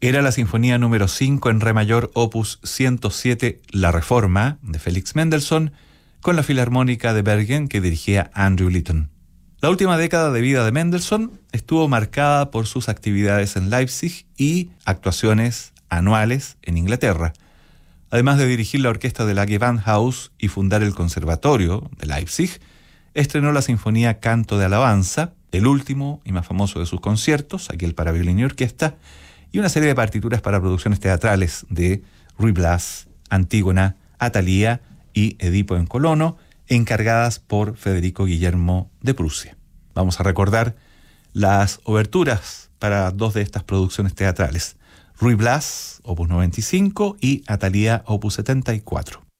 Era la sinfonía número 5 en re mayor, opus 107, La Reforma, de Félix Mendelssohn, con la Filarmónica de Bergen que dirigía Andrew Litton. La última década de vida de Mendelssohn estuvo marcada por sus actividades en Leipzig y actuaciones anuales en Inglaterra. Además de dirigir la orquesta de la Gewandhaus y fundar el Conservatorio de Leipzig, estrenó la sinfonía Canto de Alabanza, el último y más famoso de sus conciertos, aquel para violín y orquesta, y una serie de partituras para producciones teatrales de Ruy Blas, Antígona, Atalía y Edipo en Colono, encargadas por Federico Guillermo de Prusia. Vamos a recordar las oberturas para dos de estas producciones teatrales: Ruy Blas, opus 95, y Atalía, opus 74.